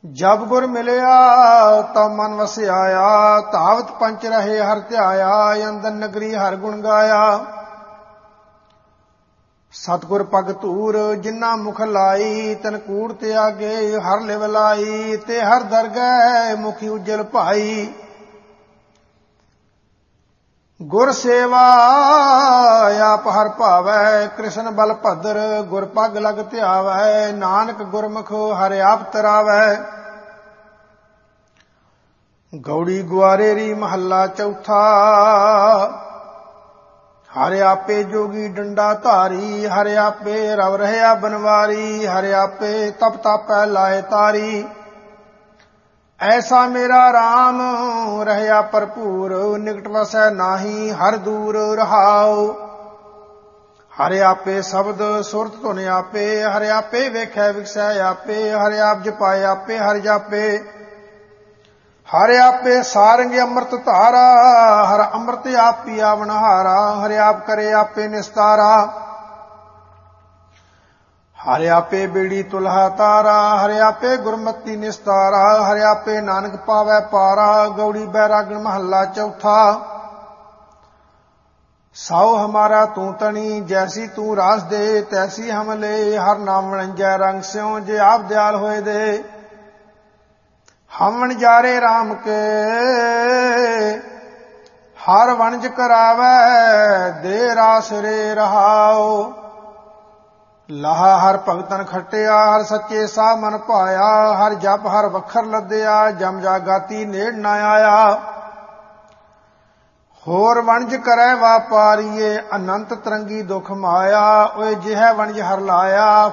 जब गुर मिलया तब मन वसियाया, धावत पंच रहे हर ध्याया, अंदर नगरी हर गुण गाया। सतगुर पग धूर जिन्ना मुख लाई, तन कूड़ त्यागे हर लिव लाई, ते हर दरगह मुखी उज्जल भाई। गुर सेवा आप हर भावै, कृष्ण बल भद्र गुर पग लग ध्यावै, नानक गुरमुख हर आप तरावै। गौड़ी गुआरेरी महला चौथा, हर आपे जोगी डंडा धारी, हर आपे रव रहया बनवारी, हर आपे तप तापै लाए तारी। ऐसा मेरा राम रहया भरपूर, निकट वसै नाही हर दूर रहाओ। हर आपे शब्द सुरत धुन आपे, हर आपे वेखै विकसै आपे, हर आप जपाए आपे हर जापे। हर आपे सारंग अमृत धारा, हर अमृत आप पिया बनहारा, हर आप करे आपे निस्तारा। हर आपे बेड़ी तुल्हा तारा, हर आपे गुरमति निस्तारा, हर आपे नानक पावै पारा। गौड़ी बैरागण महला चौथा, साओ हमारा तू तनी, जैसी तू रास दे तैसी हम ले, हर नाम वणंजै रंग स्यों, जे आप दयाल होए दे। हम वणजारे राम के हर वणज करावै, दे रास रे रहाओ। लाहा हर भगतन खटिया, हर सच्चे सा मन पाया, हर जप हर वखर लद्या, जम जागाती नेड़ न आया। होर वणज करै वापारीए, अनंत तरंगी दुख माया, ओए जिह वणज हर लाया,